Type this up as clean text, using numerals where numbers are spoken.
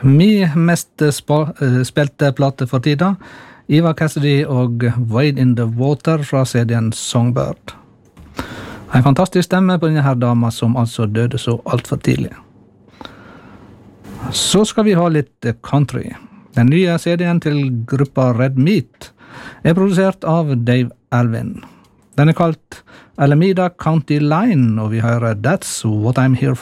Mi mest spilte plate for tida, Eva Cassidy og Wade in the Water fra CD-en Songbird. En fantastisk stemme på denne her dama som altså døde så alt for tidlig. Så skal vi ha litt country. Den nye CD-en til gruppa Red Meat produsert av Dave Alvin. Den kalt Alameda County Line, og vi hører That's What I'm Here For.